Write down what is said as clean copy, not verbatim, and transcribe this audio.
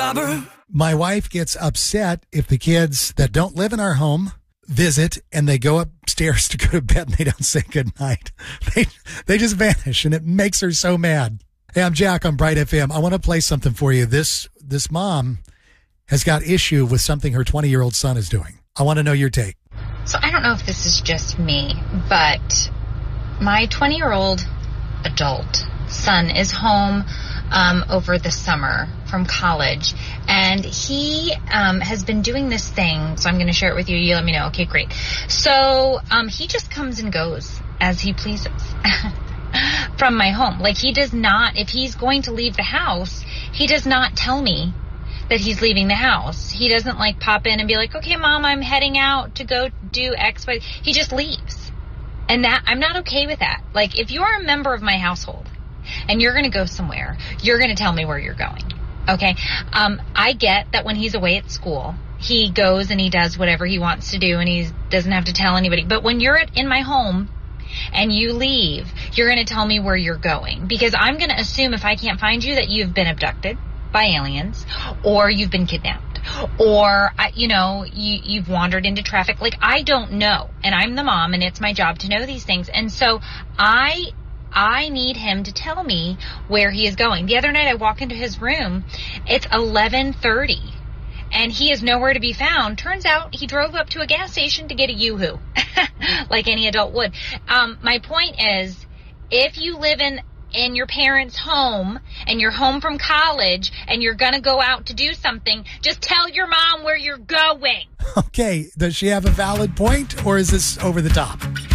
Robber. My wife gets upset if the kids that don't live in our home visit and they go upstairs to go to bed and they don't say goodnight. They just vanish, and it makes her so mad. Hey, I'm Jack on Bright FM. I want to play something for you. This mom has got issue with something her 20-year-old son is doing. I want to know your take. So I don't know if this is just me, but my 20-year-old adult son is home over the summer from college, and he has been doing this thing, so I'm going to share it with you. You let me know. Okay, great. So he just comes and goes as he pleases from my home. Like, he does not, if he's going to leave the house, he does not tell me that he's leaving the house. He doesn't like pop in and be like, okay, Mom, I'm heading out to go do X, Y. He just leaves. And that, I'm not okay with that. Like, if you're a member of my household and you're going to go somewhere, you're going to tell me where you're going. Okay? I get that when he's away at school, he goes and he does whatever he wants to do and he doesn't have to tell anybody. But when you're in my home and you leave, you're going to tell me where you're going. Because I'm going to assume, if I can't find you, that you've been abducted by aliens, or you've been kidnapped, or you've wandered into traffic. Like, I don't know, and I'm the mom, and it's my job to know these things. And so I need him to tell me where he is going. The other night I walk into his room, it's 11:30, and he is nowhere to be found. Turns out he drove up to a gas station to get a Yoo-hoo, like any adult would. My point is, if you live in your parents' home and you're home from college and you're going to go out to do something, just tell your mom where you're going. Okay, does she have a valid point, or is this over the top?